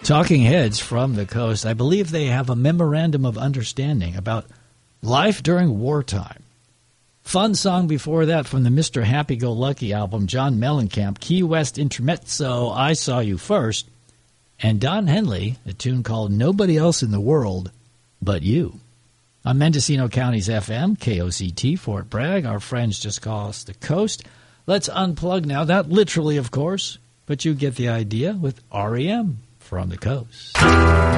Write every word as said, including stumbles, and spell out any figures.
Talking Heads from the Coast. I believe they have a memorandum of understanding about life during wartime. Fun song before that from the Mister Happy-Go-Lucky album, John Mellencamp, Key West Intermezzo, I Saw You First, and Don Henley, a tune called Nobody Else in the World But You. On Mendocino County's F M, K O C T, Fort Bragg, our friends just call us the Coast. Let's unplug now, not literally, of course, but you get the idea with R E M from the Coast.